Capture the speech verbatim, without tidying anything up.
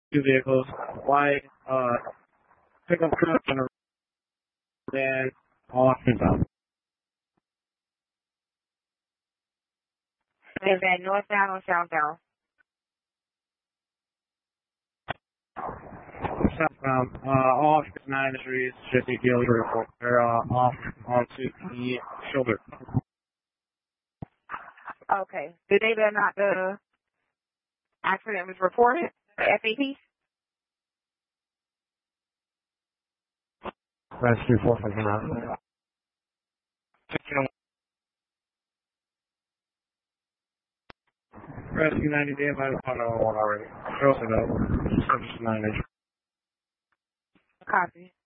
two vehicles, white, uh, pickup truck and a van, all inbound. Is that northbound or southbound? Southbound, uh, off nine degrees, fifty deal report. They're, uh, off onto the shoulder. Okay. The day that not the accident was reported, the F A P? Rescue four fifty nine. Rescue ninety day by the one already. Shows it up. Service ninety. Copy.